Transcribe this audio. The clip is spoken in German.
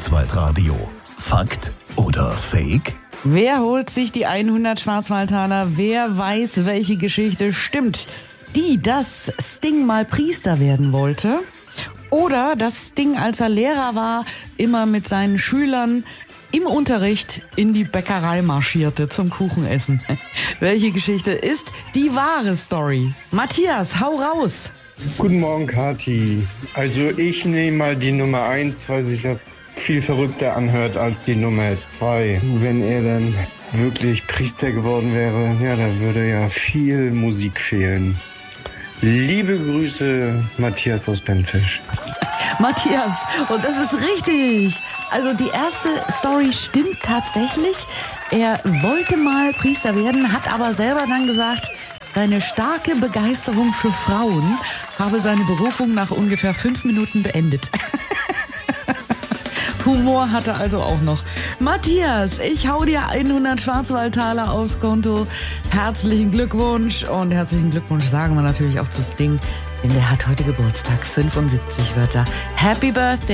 Schwarzwaldradio. Fakt oder Fake? Wer holt sich die 100 Schwarzwaldtaler? Wer weiß, welche Geschichte stimmt? Die, dass Sting mal Priester werden wollte? Oder dass Sting, als er Lehrer war, immer mit seinen Schülern im Unterricht in die Bäckerei marschierte zum Kuchenessen? Welche Geschichte ist die wahre Story? Matthias, hau raus! Guten Morgen, Kathi. Also ich nehme mal die Nummer 1, weil sich das viel verrückter anhört als die Nummer 2. Wenn er dann wirklich Priester geworden wäre, ja, da würde ja viel Musik fehlen. Liebe Grüße, Matthias aus Benfisch. Matthias, und das ist richtig. Also die erste Story stimmt tatsächlich. Er wollte mal Priester werden, hat aber selber dann gesagt, seine starke Begeisterung für Frauen habe seine Berufung nach ungefähr 5 Minuten beendet. Humor hat er also auch noch. Matthias, ich hau dir 100 Schwarzwaldtaler aufs Konto. Herzlichen Glückwunsch. Und herzlichen Glückwunsch sagen wir natürlich auch zu Sting, denn der hat heute Geburtstag. 75 wird er. Happy Birthday.